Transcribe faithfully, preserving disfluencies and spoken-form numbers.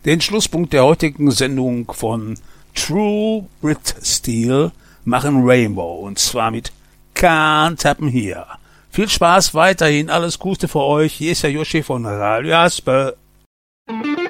Den Schlusspunkt der heutigen Sendung von True Brit Steel machen Rainbow, und zwar mit Can't Happen Here. Viel Spaß weiterhin, alles Gute für euch. Hier ist der Yoshi von Radio Aspe.